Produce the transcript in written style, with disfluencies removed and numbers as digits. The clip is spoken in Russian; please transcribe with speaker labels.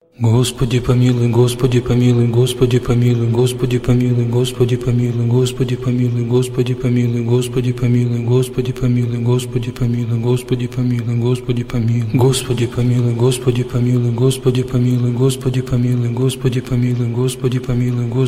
Speaker 1: Господи помилуй, Господи помилуй, Господи помилуй, Господи помилуй, Господи помилуй, Господи помилуй, Господи помилуй, Господи помилуй, Господи помилуй, Господи помилуй, Господи помилуй, Господи помилуй, Господи помилуй, Господи помилуй, Господи помилуй, Господи помилуй, Господи помилуй, Господи помилуй, Господи помилуй,